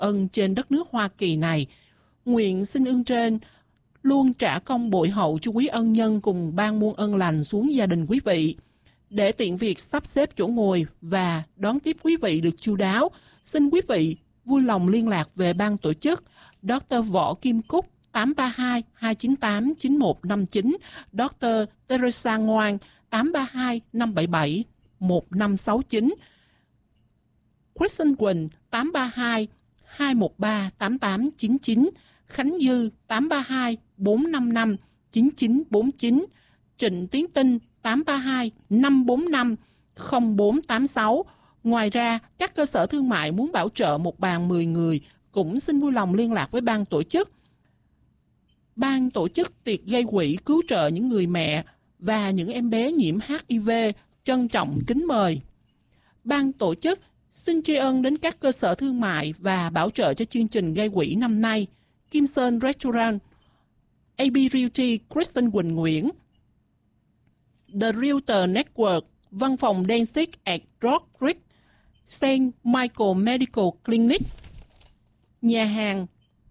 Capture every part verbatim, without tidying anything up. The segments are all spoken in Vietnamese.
ân trên đất nước Hoa Kỳ này. Nguyện xin ơn trên luôn trả công bội hậu cho quý ân nhân cùng ban muôn ân lành xuống gia đình quý vị. Để tiện việc sắp xếp chỗ ngồi và đón tiếp quý vị được chu đáo, xin quý vị vui lòng liên lạc về ban tổ chức Doctor Võ Kim Cúc tám ba hai hai chín tám chín một năm chín, Doctor Teresa Ngoan tám ba hai năm bảy bảy một năm sáu chín, Kristen Quỳnh tám ba hai hai một ba tám tám chín chín, Khánh Dư tám ba hai bốn năm năm chín chín bốn chín, Trịnh Tiến Tinh tám ba hai năm bốn năm không bốn tám sáu. Ngoài ra, các cơ sở thương mại muốn bảo trợ một bàn mười người cũng xin vui lòng liên lạc với ban tổ chức. Ban tổ chức tiệc gây quỹ cứu trợ những người mẹ và những em bé nhiễm hát i vê trân trọng kính mời. Ban tổ chức xin tri ân đến các cơ sở thương mại và bảo trợ cho chương trình gây quỹ năm nay: Kim Sơn Restaurant, a bê Realty Kristen Quỳnh Nguyễn, The Realtor Network, Văn phòng Dentist at Rock Creek, Saint Michael Medical Clinic, nhà hàng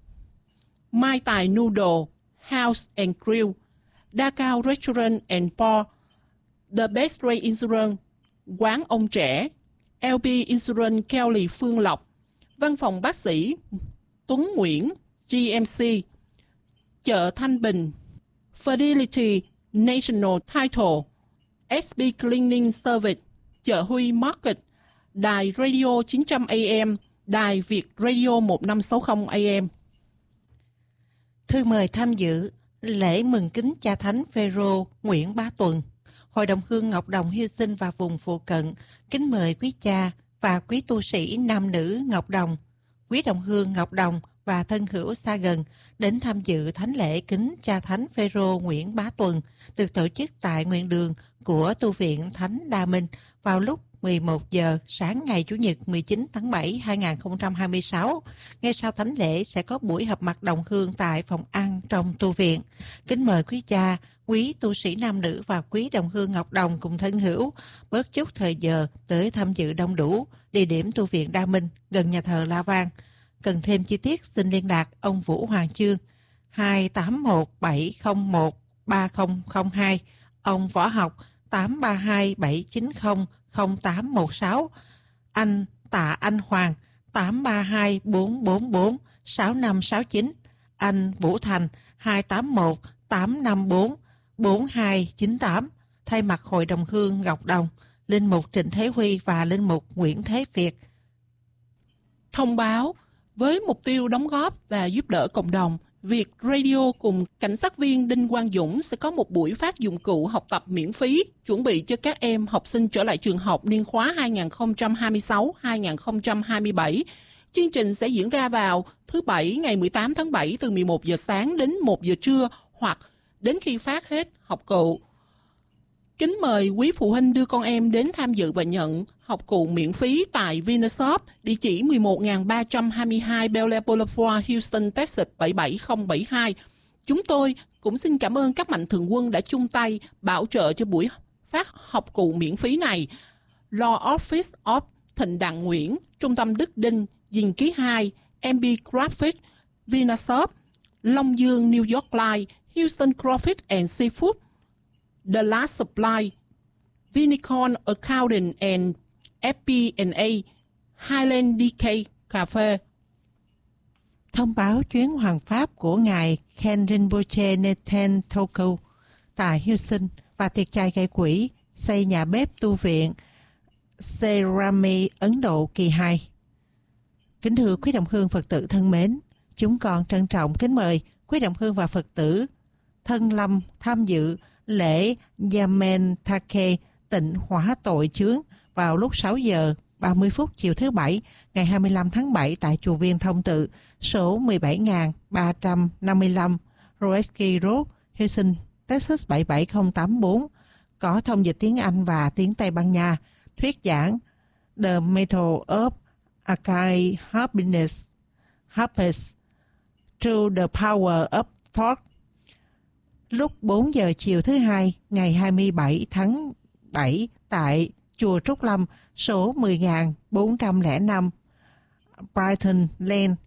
Mai Tài Noodle House and Grill, Đa Cao Restaurant and Bar, The Best Ray Insurance, Quán Ông Trẻ, lờ bê Insurance Kelly Phương Lộc, Văn phòng Bác sĩ Tuấn Nguyễn giê em xê, Chợ Thanh Bình, Fidelity National Title, ét bê Cleaning Service, Chợ Huy Market, Đài Radio chín trăm a em, Đài Việt Radio một năm sáu không a em. Thư mời tham dự lễ mừng kính cha thánh Phêrô Nguyễn Bá Tuần. Hội đồng hương Ngọc Đồng Houston và vùng phụ cận kính mời quý cha và quý tu sĩ nam nữ Ngọc Đồng, quý đồng hương Ngọc Đồng và thân hữu xa gần đến tham dự thánh lễ kính cha thánh Phêrô Nguyễn Bá Tuần được tổ chức tại nguyện đường của tu viện Thánh Đa Minh vào lúc mười một giờ sáng ngày Chủ nhật mười chín tháng bảy hai nghìn không trăm hai mươi sáu. Ngay sau thánh lễ sẽ có buổi họp mặt đồng hương tại phòng ăn trong tu viện. Kính mời quý cha, quý tu sĩ nam nữ và quý đồng hương Ngọc Đồng cùng thân hữu bớt chút thời giờ tới tham dự đông đủ. Địa điểm tu viện Đa Minh gần nhà thờ La Vang. Cần thêm chi tiết xin liên lạc ông Vũ Hoàng Chương hai tám một bảy không một ba không không hai, ông Võ Học tám ba hai bảy chín không không tám một sáu, anh Tạ Anh Hoàng tám ba hai bốn bốn bốn sáu năm sáu chín, anh Vũ Thành hai tám một tám năm bốn bốn hai chín tám. Thay mặt Hội đồng hương Ngọc Đồng, Linh mục Trịnh Thế Huy và Linh mục Nguyễn Thế Việt. Thông báo với mục tiêu đóng góp và giúp đỡ cộng đồng, Việt Radio cùng cảnh sát viên Đinh Quang Dũng sẽ có một buổi phát dụng cụ học tập miễn phí chuẩn bị cho các em học sinh trở lại trường học niên khóa hai nghìn không trăm hai mươi sáu hai nghìn không trăm hai mươi bảy. Chương trình sẽ diễn ra vào thứ Bảy ngày mười tám tháng bảy từ mười một giờ sáng đến một giờ trưa hoặc đến khi phát hết học cụ. Kính mời quý phụ huynh đưa con em đến tham dự và nhận học cụ miễn phí tại Vinashop, địa chỉ mười một nghìn ba trăm hai mươi hai Bel Air Boulevard, Houston, Texas bảy bảy không bảy hai. Chúng tôi cũng xin cảm ơn các mạnh thường quân đã chung tay bảo trợ cho buổi phát học cụ miễn phí này. Law Office of Thịnh Đặng Nguyễn, Trung tâm Đức Đinh, Dinh Ký hai, em bê Graphics, Vinashop, Long Dương, New York Life, Houston Crawfish and Seafood, The Last Supply, Vinicorn Accounting and ép pê and a, Highland đê ca Cafe. Thông báo chuyến hoàng pháp của Ngài Ken Rinpoche Neten Toku tại Houston và tiệc chay gây quỹ xây nhà bếp tu viện Serami Ấn Độ kỳ hai. Kính thưa quý đồng hương Phật tử thân mến, chúng con trân trọng kính mời quý đồng hương và Phật tử thân lâm tham dự lễ Yamen Take tịnh hóa tội chướng vào lúc sáu giờ ba mươi phút chiều thứ Bảy ngày hai mươi lăm tháng bảy tại chùa Viên Thông Tự, số mười bảy nghìn ba trăm năm mươi lăm Roeski Road, Houston, Texas bảy bảy không tám bốn. Có thông dịch tiếng Anh và tiếng Tây Ban Nha. Thuyết giảng The Method of Akai Happiness, Happiness Through the Power of Thought. Lúc bốn giờ chiều thứ Hai ngày hai mươi bảy tháng bảy tại chùa Trúc Lâm, số mười nghìn bốn trăm lẻ năm Brighton Lane,